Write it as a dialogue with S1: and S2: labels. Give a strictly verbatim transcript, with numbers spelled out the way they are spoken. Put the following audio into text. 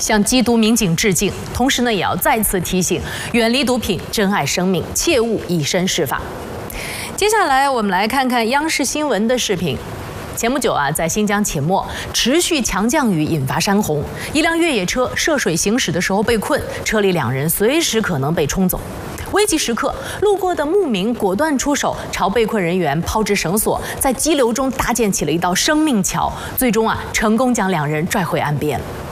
S1: 向缉毒民警致敬，同时呢，也要再次提醒：远离毒品，珍爱生命，切勿以身试法。接下来，我们来看看央视新闻的视频。 前不久啊，在新疆且末，持续强降雨引发山洪，一辆越野车涉水行驶的时候被困，车里两人随时可能被冲走。危急时刻，路过的牧民果断出手，朝被困人员抛掷绳索，在激流中搭建起了一道生命桥，最终啊，成功将两人拽回岸边。